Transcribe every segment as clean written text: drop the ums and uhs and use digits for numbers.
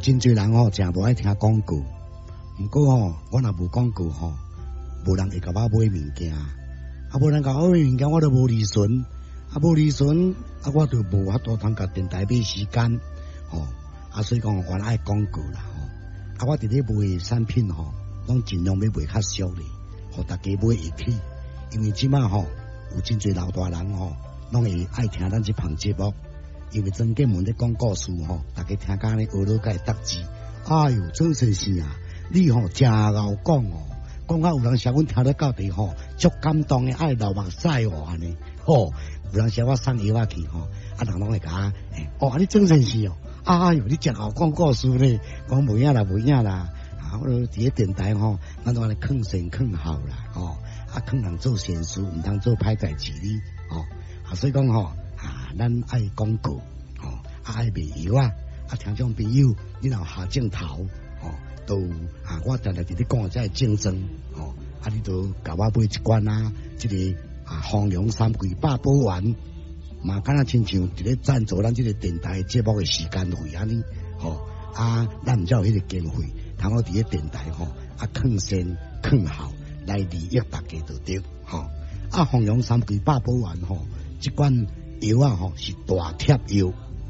真侪人吼，真无爱听广告。毋过吼，我若无广告吼，无人会甲我买物件，无人甲我买物件，我都无利润，无利润，我就无法度通甲电台买时间，吼，所以讲我爱广告啦，吼，我伫咧卖产品吼，拢尽量要卖较俗咧，互大家买会起，因为即马吼有真侪老大人吼，拢会爱听咱这项节目。因为曾建文咧讲故事吼，大家听甲咧学到个答字。哎哟，曾先生啊，你吼真敖讲哦，讲啊有人写阮听得到底吼，足感动诶，爱流目屎哦安尼。吼，有人写我送药去吼，人拢会甲我，你曾先生哦，哎哟，你真敖讲故事咧，讲无影啦，无影啦。我伫咧电台吼，咱都安尼劝善劝好啦，吼，劝人做善事，毋通做歹代志哩，吼，所以讲吼。咱爱广告，爱卖药啊！听众朋友，你若下镜头，都我常常伫咧讲这竞争，你都甲我买一罐啊，这个丰隆3季8宝丸，嘛敢若亲像伫咧赞助咱这个电台节目的时间费安尼，咱毋才有迄个经费，通好伫咧电台劝善劝好来利益大家就对，丰隆3季8宝丸这罐。药啊吼是大贴药，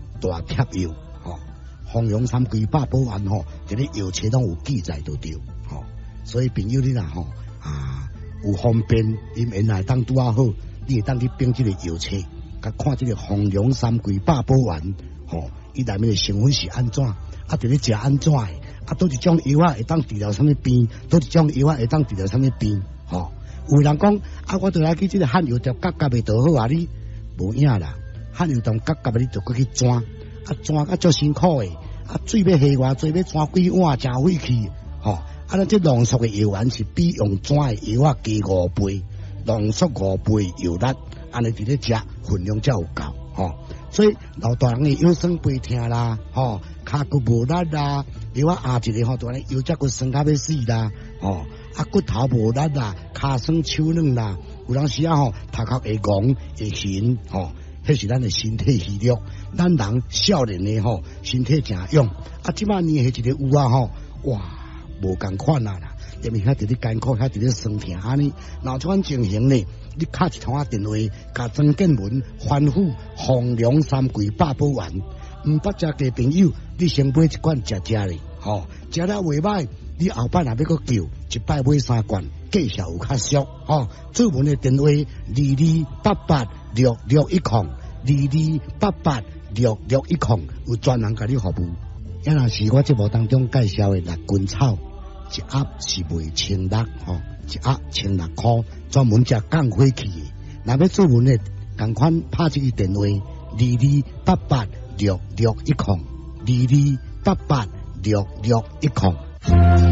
丰隆3季8宝丸吼，伫咧药册拢有记载就对，所以朋友你若有方便，因原来当拄啊好，你会当去编这个药册，甲看这个丰隆3季8宝丸，伊内面的成分是安怎，伫咧食安怎的，倒一种药会当治疗什么病，倒一种药会当治疗什么病，有人讲我倒来去这个汉药店夹袂倒好你。无影啦，汉药店夹你就过去钻，钻足辛苦诶，水要下偌济，要钻几碗，真费气，咱这浓缩的药丸是比用钻的药加5倍，浓缩5倍药力，安尼伫咧食分量才有够，所以老大人的腰酸背痛啦，骹骨无力啦，药压一个就安尼腰只骨酸到要死啦，骨头无力啦，骹酸手软啦。有当时头壳会戆会晕，迄是咱的身体虚弱。咱人少年的身体真勇，即摆年纪一个有哇，无共款啦，因为遐伫咧艰苦，遐伫咧酸痛安尼。若这款情形呢，你敲一通电话，甲曾建文吩咐丰隆3季8宝丸，毋捌食嘅朋友，你先买一罐食咧，食了袂歹。你后摆若要搁叫，一摆买3罐，计效有较俗，做文的电话22886610，22886610，有专人甲你服务。也若是我节目当中介绍的辣根草，一盒是卖1600，一盒1600块，专门食降火气的。若要做文的，共款拍这个电话22886610，22886610。